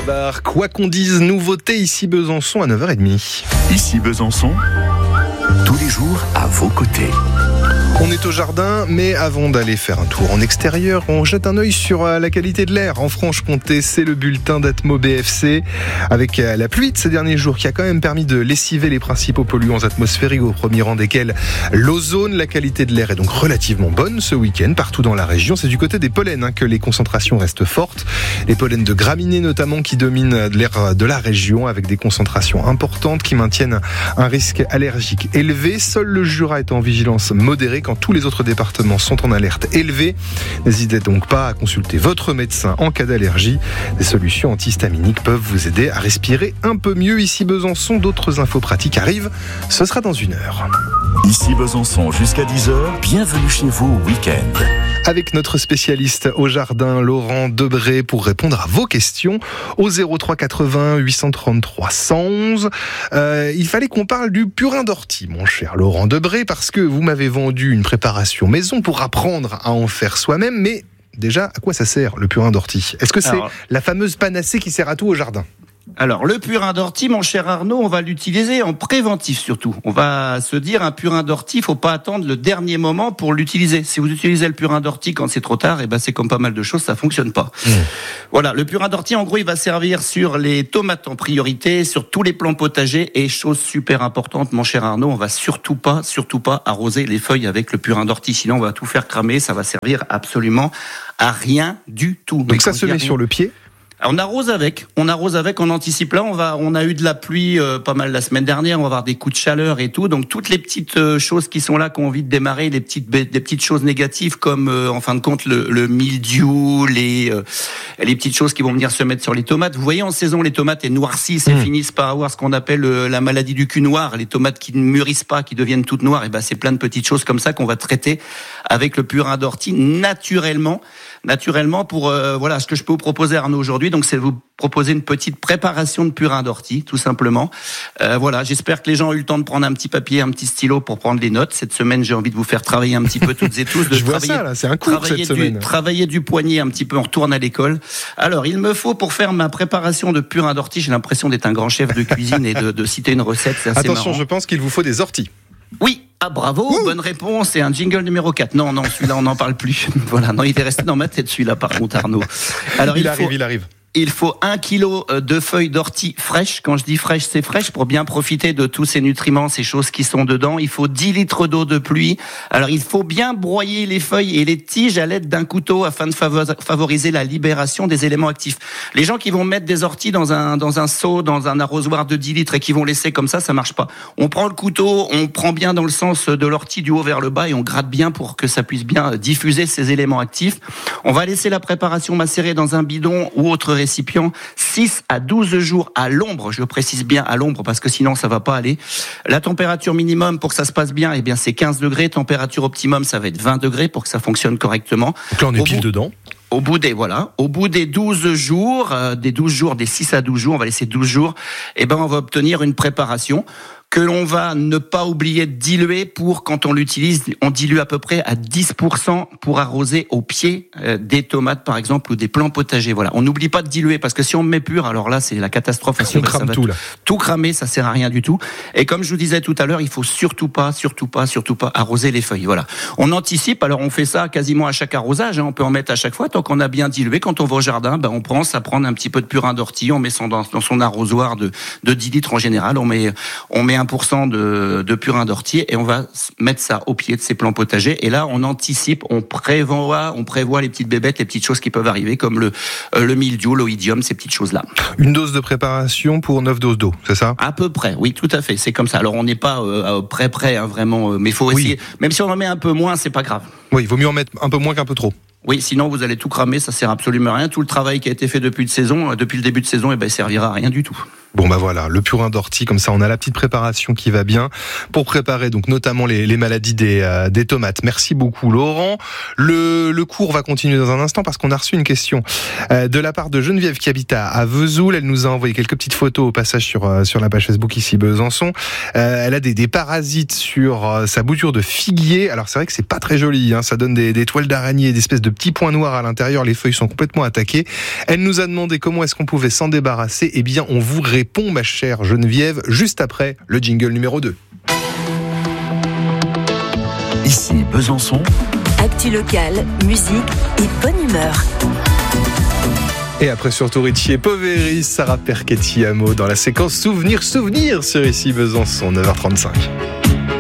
Benabar, quoi qu'on dise, nouveauté ici Besançon à 9h30. Ici Besançon, tous les jours à vos côtés. On est au jardin, mais avant d'aller faire un tour en extérieur, on jette un œil sur la qualité de l'air. En Franche-Comté, c'est le bulletin d'Atmo BFC. Avec la pluie de ces derniers jours qui a quand même permis de lessiver les principaux polluants atmosphériques, au premier rang desquels l'ozone. La qualité de l'air est donc relativement bonne ce week-end partout dans la région. C'est du côté des pollens que les concentrations restent fortes. Les pollens de graminées notamment qui dominent l'air de la région avec des concentrations importantes qui maintiennent un risque allergique élevé. Seul le Jura est en vigilance modérée quand tous les autres départements sont en alerte élevée. N'hésitez donc pas à consulter votre médecin en cas d'allergie. Des solutions antihistaminiques peuvent vous aider à respirer un peu mieux. Ici Besançon, d'autres infos pratiques arrivent. Ce sera dans 1 heure. Ici Besançon jusqu'à 10h, bienvenue chez vous au week-end. Avec notre spécialiste au jardin, Laurent Debré, pour répondre à vos questions au 03 80 833 111. Il fallait qu'on parle du purin d'ortie, mon cher Laurent Debré, parce que vous m'avez vendu une préparation maison pour apprendre à en faire soi-même. Mais déjà, à quoi ça sert le purin d'ortie ? Est-ce que c'est la fameuse panacée qui sert à tout au jardin ? Alors, le purin d'ortie, mon cher Arnaud, on va l'utiliser en préventif surtout. On va se dire, un purin d'ortie, il faut pas attendre le dernier moment pour l'utiliser. Si vous utilisez le purin d'ortie quand c'est trop tard, c'est comme pas mal de choses, ça fonctionne pas. Voilà, le purin d'ortie, en gros, il va servir sur les tomates en priorité, sur tous les plants potagers. Et chose super importante, mon cher Arnaud, on va surtout pas arroser les feuilles avec le purin d'ortie. Sinon, on va tout faire cramer, ça va servir absolument à rien du tout. Donc ça se met sur le pied ? On arrose avec, on anticipe là, on a eu de la pluie pas mal la semaine dernière, on va avoir des coups de chaleur et tout, donc toutes les petites choses qui sont là, qui ont envie de démarrer, des petites choses négatives comme en fin de compte le mildiou, les petites choses qui vont venir se mettre sur les tomates. Vous voyez, en saison, les tomates elles noircissent et finissent par avoir ce qu'on appelle la maladie du cul noir, les tomates qui ne mûrissent pas, qui deviennent toutes noires, c'est plein de petites choses comme ça qu'on va traiter avec le purin d'ortie naturellement pour ce que je peux vous proposer, Arnaud, aujourd'hui. Donc c'est vous proposer une petite préparation de purin d'ortie, tout simplement. J'espère que les gens ont eu le temps de prendre un petit papier, un petit stylo pour prendre les notes. Cette semaine, j'ai envie de vous faire travailler un petit peu toutes et tous. Je vois ça là, c'est un cours cette semaine. Travailler du poignet un petit peu, on retourne à l'école. Alors, il me faut pour faire ma préparation de purin d'ortie, j'ai l'impression d'être un grand chef de cuisine et de citer une recette. C'est assez Attention, marrant. je pense qu'il vous faut des orties. Oui. Ah bravo, bonne réponse, c'est un jingle numéro 4. Non, celui-là on n'en parle plus. Voilà, non, il est resté dans ma tête celui-là par contre, Arnaud. Alors il arrive. Il faut 1 kilo de feuilles d'ortie fraîches. Quand je dis fraîches, c'est fraîche pour bien profiter de tous ces nutriments, ces choses qui sont dedans. Il faut 10 litres d'eau de pluie. Alors, il faut bien broyer les feuilles et les tiges à l'aide d'un couteau afin de favoriser la libération des éléments actifs. Les gens qui vont mettre des orties dans un seau, dans un arrosoir de 10 litres et qui vont laisser comme ça marche pas. On prend le couteau, on prend bien dans le sens de l'ortie du haut vers le bas et on gratte bien pour que ça puisse bien diffuser ces éléments actifs. On va laisser la préparation macérer dans un bidon ou autre récipient 6 à 12 jours à l'ombre, je précise bien à l'ombre parce que sinon ça va pas aller. La température minimum pour que ça se passe bien, c'est 15 degrés, température optimum ça va être 20 degrés pour que ça fonctionne correctement. Donc là on est pile dedans. Au bout des 12 jours, des 6 à 12 jours, on va laisser 12 jours, on va obtenir une préparation que l'on va ne pas oublier de diluer pour, quand on l'utilise, on dilue à peu près à 10% pour arroser au pied des tomates, par exemple, ou des plants potagers. Voilà. On n'oublie pas de diluer parce que si on met pur, alors là, c'est la catastrophe. On crame tout, là. Tout cramer, ça sert à rien du tout. Et comme je vous disais tout à l'heure, il faut surtout pas arroser les feuilles. Voilà. On anticipe. Alors, on fait ça quasiment à chaque arrosage. On peut en mettre à chaque fois. Tant qu'on a bien dilué, quand on va au jardin, on pense à prendre un petit peu de purin d'ortie. On met dans son arrosoir de 10 litres en général. On met 1% de purin d'ortie et on va mettre ça au pied de ces plants potagers. Et là, on anticipe, on prévoit les petites bébêtes, les petites choses qui peuvent arriver, comme le mildiou, l'oïdium, ces petites choses-là. Une dose de préparation pour 9 doses d'eau, c'est ça ? À peu près, oui, tout à fait, c'est comme ça. Alors, on n'est pas prêt, vraiment, mais il faut essayer. Même si on en met un peu moins, c'est pas grave. Oui, il vaut mieux en mettre un peu moins qu'un peu trop. Oui, sinon vous allez tout cramer, ça sert absolument à rien. Tout le travail qui a été fait depuis le début de saison, il servira à rien du tout. Bon bah voilà, le purin d'ortie, comme ça on a la petite préparation qui va bien pour préparer donc notamment les maladies des tomates. Merci beaucoup Laurent. Le cours va continuer dans un instant parce qu'on a reçu une question de la part de Geneviève qui habite à Vesoul. Elle nous a envoyé quelques petites photos au passage sur la page Facebook ici Besançon. Elle a des parasites sur sa bouture de figuier. Alors c'est vrai que c'est pas très joli, hein. Ça donne des toiles d'araignée, des espèces de petits points noirs à l'intérieur. Les feuilles sont complètement attaquées. Elle nous a demandé comment est-ce qu'on pouvait s'en débarrasser. Eh bien on vous répond, ma chère Geneviève, juste après le jingle numéro 2. Ici Besançon. Actu locale, musique et bonne humeur. Et après surtout Ricci et Poveri, Sarah Perchetti-Amo dans la séquence Souvenir sur Ici Besançon, 9h35.